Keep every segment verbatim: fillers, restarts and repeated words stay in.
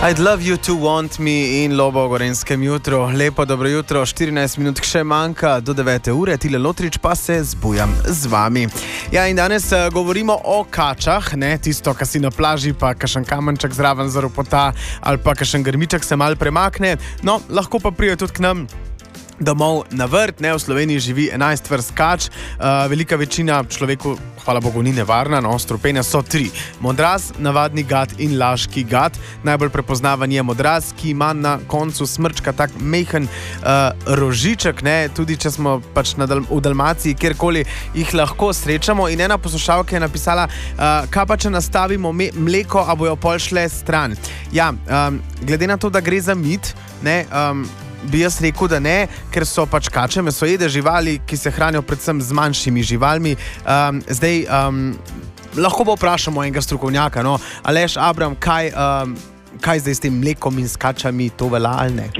I'd love you to want me in Lobo v Gorenjskem jutru. Lepo dobro jutro, štirinajst minut še manjka do devete ure, Tile Lotrič pa se zbujam z vami. Ja, in danes uh, govorimo o kačah, ne, tisto, kar si na plaži, pa kakšen kamenček zraven zaropota ali pa kakšen grmiček se mal premakne. No, lahko pa pride tudi k nam domov na vrt, ne, v Sloveniji živi enajst vrst kač, uh, velika večina človeku, hvala Bogu, ni nevarna, no, strupenja so tri. Modraz, navadni gad in laški gad. Najbolj prepoznavan je modraz, ki ima na koncu smrčka tak mehen uh, rožiček, ne, tudi če smo pač na Dal- v Dalmaciji, kjerkoli jih lahko srečamo. In ena poslušalka je napisala, uh, kaj pa če nastavimo me- mleko, a bojo pol šle stran. Ja, um, glede na to, da gre za mit, ne, um, bi jaz rekel, da ne, ker so pač kače mesojede živali, ki se hranijo predvsem z manjšimi živalmi. Um, zdaj, um, lahko pa vprašamo enega strokovnjaka, no, Aleš Abram, kaj, um, kaj zdaj s tem mlekom in s kačami, to velja ali ne?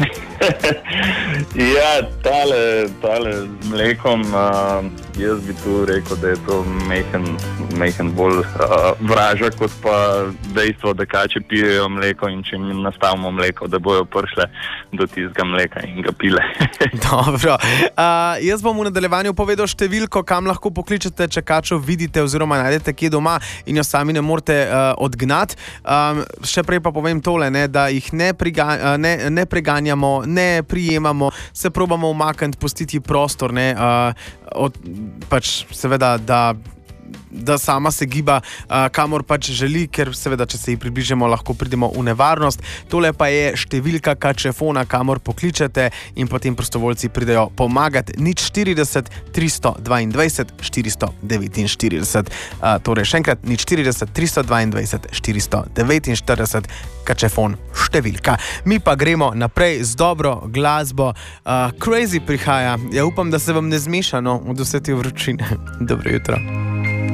Ja, tale, tale z mlekom, uh, jaz bi tu rekel, da je to mehen, mehen bolj uh, vraža, kot pa dejstvo, da kače pijejo mleko in če jim nastavimo mleko, da bojo prišle do tistega mleka in ga pile. Dobro. Uh, jaz bom v nadaljevanju povedal številko, kam lahko pokličete, če kačo vidite oziroma najdete kje doma in jo sami ne morete uh, odgnati. Um, še prej pa povem tole, ne, da jih ne, priga, uh, ne, ne preganjamo, ne prijemamo, se probamo umakniti, pustiti prostor, ne, uh, od, pač seveda, da da sama se giba, uh, kamor pač želi, ker seveda, če se ji približamo, lahko pridemo v nevarnost. Tole pa je številka kačefona, kamor pokličete in potem prostovoljci pridejo pomagati. Nič štirideset, tristo dvaindvajset, štiristo devetinštirideset. Uh, torej še enkrat, nič štirideset, tristo dvaindvajset, štiristo devetinštirideset, kačefon številka. Mi pa gremo naprej z dobro glasbo. Uh, Crazy prihaja. Ja, upam, da se vam ne zmeša, no, od vse te vročine. Dobro jutro.